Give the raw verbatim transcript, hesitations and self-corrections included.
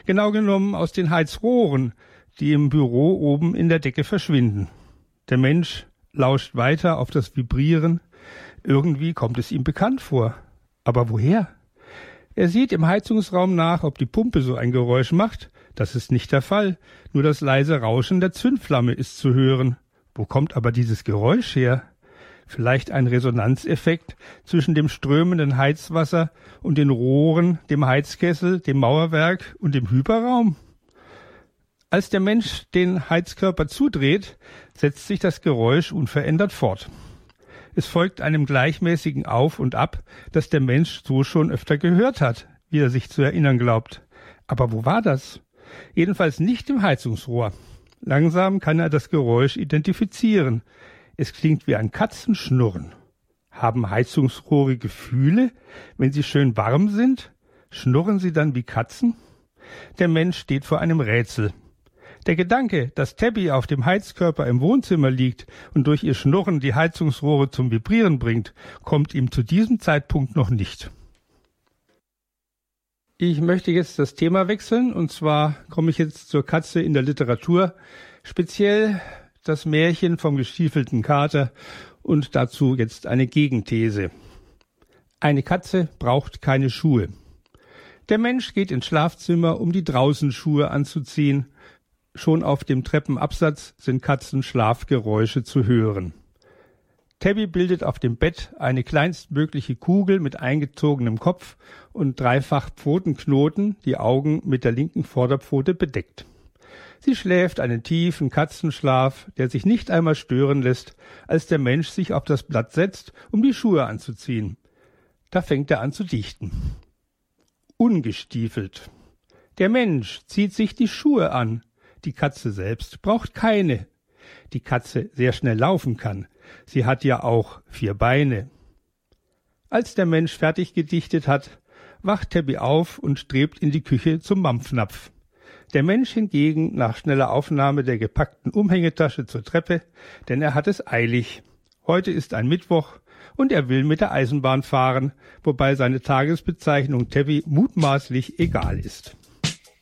Genau genommen aus den Heizrohren, die im Büro oben in der Decke verschwinden. Der Mensch lauscht weiter auf das Vibrieren. Irgendwie kommt es ihm bekannt vor. Aber woher? Er sieht im Heizungsraum nach, ob die Pumpe so ein Geräusch macht. Das ist nicht der Fall. Nur das leise Rauschen der Zündflamme ist zu hören. Wo kommt aber dieses Geräusch her? Vielleicht ein Resonanzeffekt zwischen dem strömenden Heizwasser und den Rohren, dem Heizkessel, dem Mauerwerk und dem Hyperraum? Als der Mensch den Heizkörper zudreht, setzt sich das Geräusch unverändert fort. Es folgt einem gleichmäßigen Auf und Ab, das der Mensch so schon öfter gehört hat, wie er sich zu erinnern glaubt. Aber wo war das? Jedenfalls nicht im Heizungsrohr. Langsam kann er das Geräusch identifizieren. Es klingt wie ein Katzenschnurren. Haben Heizungsrohre Gefühle, wenn sie schön warm sind? Schnurren sie dann wie Katzen? Der Mensch steht vor einem Rätsel. Der Gedanke, dass Tabby auf dem Heizkörper im Wohnzimmer liegt und durch ihr Schnurren die Heizungsrohre zum Vibrieren bringt, kommt ihm zu diesem Zeitpunkt noch nicht. Ich möchte jetzt das Thema wechseln, und zwar komme ich jetzt zur Katze in der Literatur, speziell das Märchen vom gestiefelten Kater, und dazu jetzt eine Gegenthese. Eine Katze braucht keine Schuhe. Der Mensch geht ins Schlafzimmer, um die Draußenschuhe anzuziehen. Schon auf dem Treppenabsatz sind Katzenschlafgeräusche zu hören. Tabby bildet auf dem Bett eine kleinstmögliche Kugel mit eingezogenem Kopf und dreifach Pfotenknoten, die Augen mit der linken Vorderpfote bedeckt. Sie schläft einen tiefen Katzenschlaf, der sich nicht einmal stören lässt, als der Mensch sich auf das Blatt setzt, um die Schuhe anzuziehen. Da fängt er an zu dichten. Ungestiefelt. Der Mensch zieht sich die Schuhe an. Die Katze selbst braucht keine. Die Katze sehr schnell laufen kann. Sie hat ja auch vier Beine. Als der Mensch fertig gedichtet hat, wacht Tabby auf und strebt in die Küche zum Mampfnapf. Der Mensch hingegen nach schneller Aufnahme der gepackten Umhängetasche zur Treppe, denn er hat es eilig. Heute ist ein Mittwoch und er will mit der Eisenbahn fahren, wobei seine Tagesbezeichnung Tabby mutmaßlich egal ist.